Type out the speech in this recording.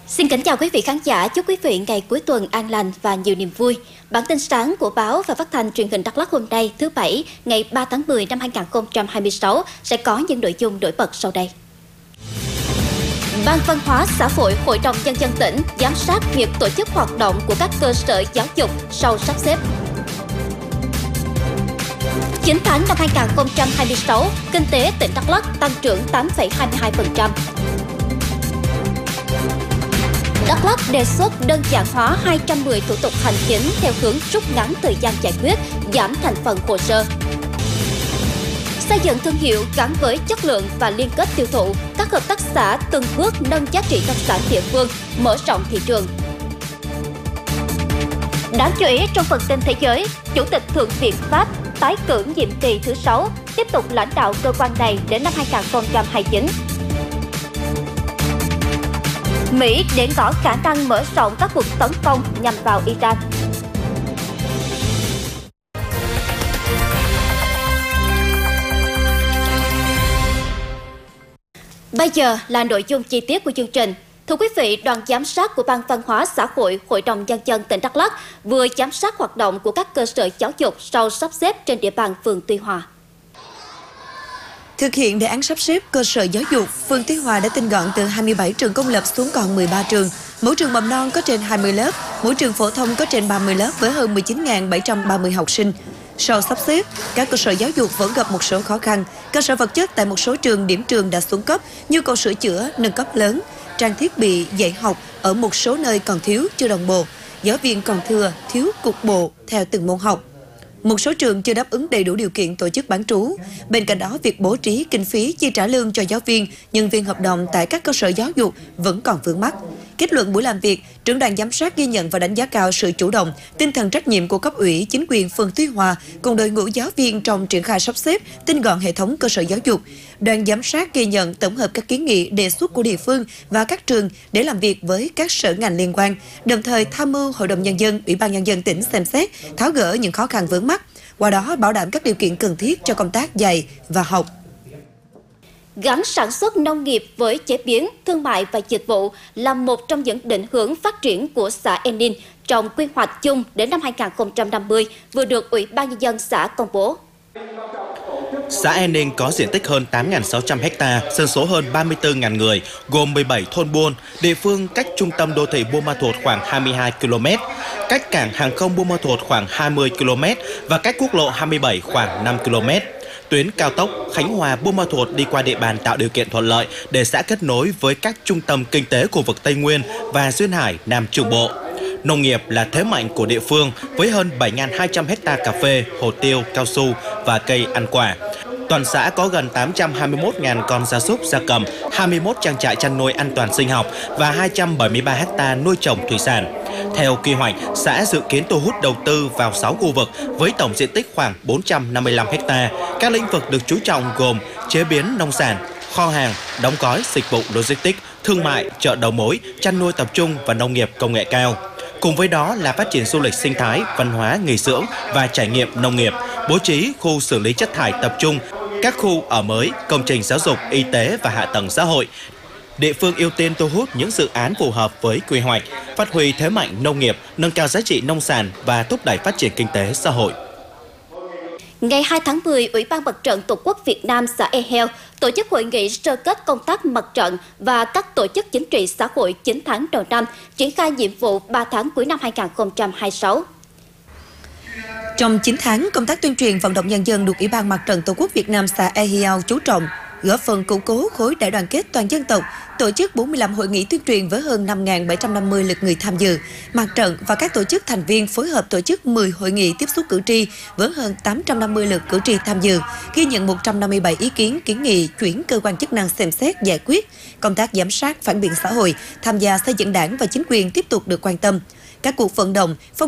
Xin kính chào quý vị khán giả, chúc quý vị ngày cuối tuần an lành và nhiều niềm vui. Bản tin sáng của báo và phát thanh truyền hình Đắk Lắk hôm nay thứ Bảy, ngày 3 tháng 10 năm 2026 sẽ có những nội dung nổi bật sau đây. Ban Văn hóa Xã hội Hội đồng Nhân dân tỉnh giám sát việc tổ chức hoạt động của các cơ sở giáo dục sau sắp xếp. 9 tháng năm 2026, kinh tế tỉnh Đắk Lắk tăng trưởng 8,22%. Đắk Lắk đề xuất đơn giản hóa 210 thủ tục hành chính theo hướng rút ngắn thời gian giải quyết, giảm thành phần hồ sơ. Xây dựng thương hiệu gắn với chất lượng và liên kết tiêu thụ, các hợp tác xã từng bước nâng giá trị nông sản địa phương, mở rộng thị trường. Đáng chú ý trong phần tin thế giới, Chủ tịch Thượng viện Pháp tái cử nhiệm kỳ thứ 6, tiếp tục lãnh đạo cơ quan này đến năm 2029. Mỹ để ngỏ khả năng mở rộng các cuộc tấn công nhằm vào Iran. Bây giờ là nội dung chi tiết của chương trình. Thưa quý vị, đoàn giám sát của Ban Văn hóa Xã hội Hội đồng Nhân dân tỉnh Đắk Lắk vừa giám sát hoạt động của các cơ sở giáo dục sau sắp xếp trên địa bàn phường Tuy Hòa. Thực hiện đề án sắp xếp cơ sở giáo dục, phường Tuy Hòa đã tinh gọn từ 27 trường công lập xuống còn 13 trường. Mỗi trường mầm non có trên 20 lớp, mỗi trường phổ thông có trên 30 lớp với hơn 19.730 học sinh. Sau sắp xếp, các cơ sở giáo dục vẫn gặp một số khó khăn. Cơ sở vật chất tại một số trường, điểm trường đã xuống cấp, nhu cầu sửa chữa, nâng cấp lớn. Trang thiết bị dạy học ở một số nơi còn thiếu, chưa đồng bộ. Giáo viên còn thừa, thiếu cục bộ theo từng môn học. Một số trường chưa đáp ứng đầy đủ điều kiện tổ chức bán trú. Bên cạnh đó, việc bố trí kinh phí chi trả lương cho giáo viên, nhân viên hợp đồng tại các cơ sở giáo dục vẫn còn vướng mắc. Kết luận buổi làm việc, trưởng đoàn giám sát ghi nhận và đánh giá cao sự chủ động, tinh thần trách nhiệm của cấp ủy, chính quyền phường Tuy Hòa cùng đội ngũ giáo viên trong triển khai sắp xếp, tinh gọn hệ thống cơ sở giáo dục. Đoàn giám sát ghi nhận tổng hợp các kiến nghị, đề xuất của địa phương và các trường để làm việc với các sở ngành liên quan, đồng thời tham mưu Hội đồng Nhân dân, Ủy ban Nhân dân tỉnh xem xét, tháo gỡ những khó khăn vướng mắc, qua đó bảo đảm các điều kiện cần thiết cho công tác dạy và học. Gắn sản xuất nông nghiệp với chế biến, thương mại và dịch vụ là một trong những định hướng phát triển của xã An Ninh trong quy hoạch chung đến năm 2050 vừa được Ủy ban Nhân dân xã công bố. Xã An Ninh có diện tích hơn 8.600 ha, dân số hơn 34.000 người, gồm 17 thôn buôn, địa phương cách trung tâm đô thị Buôn Ma Thuột khoảng 22 km, cách cảng hàng không Buôn Ma Thuột khoảng 20 km và cách quốc lộ 27 khoảng 5 km. Tuyến cao tốc Khánh Hòa - Buôn Ma Thuột đi qua địa bàn tạo điều kiện thuận lợi để xã kết nối với các trung tâm kinh tế khu vực Tây Nguyên và Duyên Hải Nam Trung Bộ. Nông nghiệp là thế mạnh của địa phương với hơn 7.200 ha cà phê, hồ tiêu, cao su và cây ăn quả. Toàn xã có gần 821.000 con gia súc, gia cầm, 21 trang trại chăn nuôi an toàn sinh học và 273 ha nuôi trồng thủy sản. Theo quy hoạch, xã dự kiến thu hút đầu tư vào 6 khu vực với tổng diện tích khoảng 455 ha. Các lĩnh vực được chú trọng gồm chế biến nông sản, kho hàng, đóng gói, dịch vụ logistics, thương mại, chợ đầu mối, chăn nuôi tập trung và nông nghiệp công nghệ cao. Cùng với đó là phát triển du lịch sinh thái, văn hóa, nghỉ dưỡng và trải nghiệm nông nghiệp, bố trí khu xử lý chất thải tập trung, các khu ở mới, công trình giáo dục, y tế và hạ tầng xã hội. Địa phương ưu tiên thu hút những dự án phù hợp với quy hoạch, phát huy thế mạnh nông nghiệp, nâng cao giá trị nông sản và thúc đẩy phát triển kinh tế xã hội. Ngày 2 tháng 10, Ủy ban Mặt trận Tổ quốc Việt Nam xã E Heo tổ chức hội nghị sơ kết công tác mặt trận và các tổ chức chính trị xã hội 9 tháng đầu năm, triển khai nhiệm vụ 3 tháng cuối năm 2026. Trong 9 tháng, công tác tuyên truyền vận động nhân dân được Ủy ban Mặt trận Tổ quốc Việt Nam xã E Heo chú trọng, góp phần củng cố khối đại đoàn kết toàn dân tộc, tổ chức 45 hội nghị tuyên truyền với hơn 5.750 lượt người tham dự. Mặt trận và các tổ chức thành viên phối hợp tổ chức 10 hội nghị tiếp xúc cử tri với hơn 850 lượt cử tri tham dự, ghi nhận 157 ý kiến, kiến nghị chuyển cơ quan chức năng xem xét giải quyết. Công tác giám sát, phản biện xã hội, tham gia xây dựng đảng và chính quyền tiếp tục được quan tâm. Các cuộc vận động, phong